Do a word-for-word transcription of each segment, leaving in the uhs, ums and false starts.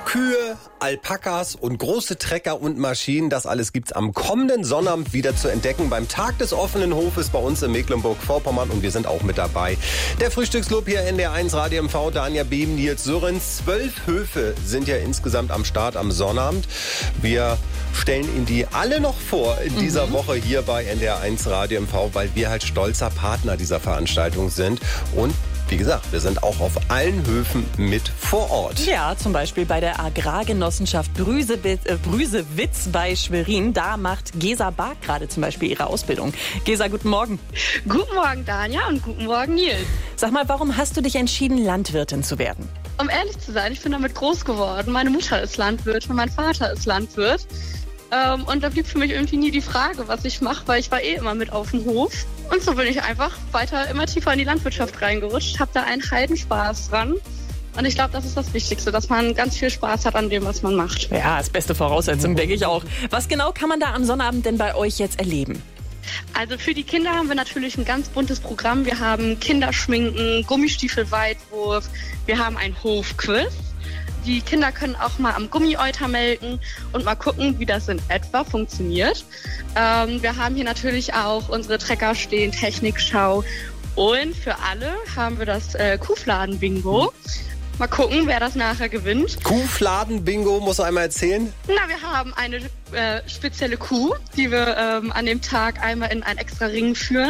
Kühe, Alpakas und große Trecker und Maschinen, das alles gibt's am kommenden Sonnabend wieder zu entdecken beim Tag des offenen Hofes bei uns in Mecklenburg-Vorpommern und wir sind auch mit dabei. Der Frühstücksclub hier in der eins Radio M V, Danja Behm, Nils Sörens. Zwölf Höfe sind ja insgesamt am Start am Sonnabend. Wir stellen Ihnen die alle noch vor in dieser mhm. Woche hier bei N D R eins Radio M V, weil wir halt stolzer Partner dieser Veranstaltung sind und wie gesagt, wir sind auch auf allen Höfen mit vor Ort. Ja, zum Beispiel bei der Agrargenossenschaft Brüsewitz, äh, Brüsewitz bei Schwerin. Da macht Gesa Bark gerade zum Beispiel ihre Ausbildung. Gesa, guten Morgen. Guten Morgen, Danja, und guten Morgen, Nils. Sag mal, warum hast du dich entschieden, Landwirtin zu werden? Um ehrlich zu sein, ich bin damit groß geworden. Meine Mutter ist Landwirtin, mein Vater ist Landwirt. Ähm, und da blieb für mich irgendwie nie die Frage, was ich mache, weil ich war eh immer mit auf dem Hof. Und so bin ich einfach weiter immer tiefer in die Landwirtschaft reingerutscht, habe da einen Heidenspaß dran. Und ich glaube, das ist das Wichtigste, dass man ganz viel Spaß hat an dem, was man macht. Ja, das beste Voraussetzung, denke ich auch. Was genau kann man da am Sonnabend denn bei euch jetzt erleben? Also für die Kinder haben wir natürlich ein ganz buntes Programm. Wir haben Kinderschminken, Gummistiefelweitwurf, wir haben ein Hofquiz. Die Kinder können auch mal am Gummieuter melken und mal gucken, wie das in etwa funktioniert. Ähm, wir haben hier natürlich auch unsere Trecker stehen, Technikschau. Und für alle haben wir das äh, Kuhfladen-Bingo. Mal gucken, wer das nachher gewinnt. Kuhfladen-Bingo, musst du einmal erzählen? Na, wir haben eine äh, spezielle Kuh, die wir ähm, an dem Tag einmal in einen extra Ring führen.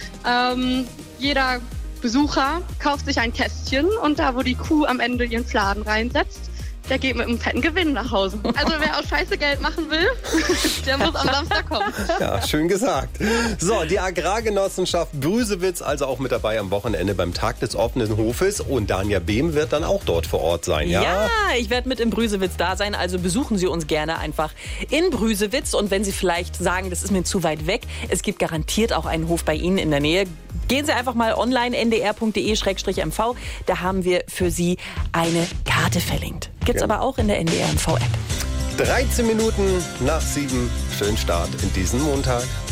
Ähm, jeder Besucher kauft sich ein Kästchen und da, wo die Kuh am Ende ihren Fladen reinsetzt, der geht mit einem fetten Gewinn nach Hause. Also wer aus Scheiße Geld machen will, der muss am Samstag kommen. Ja, schön gesagt. So, die Agrargenossenschaft Brüsewitz also auch mit dabei am Wochenende beim Tag des offenen Hofes. Und Danja Behm wird dann auch dort vor Ort sein, ja? Ja, ich werde mit in Brüsewitz da sein. Also besuchen Sie uns gerne einfach in Brüsewitz. Und wenn Sie vielleicht sagen, das ist mir zu weit weg, es gibt garantiert auch einen Hof bei Ihnen in der Nähe. Gehen Sie einfach mal online n d r punkt d e slash m v. Da haben wir für Sie eine Karte verlinkt. Gibt's ja. aber auch in der N D R M V-App. dreizehn Minuten nach sieben. Schönen Start in diesen Montag.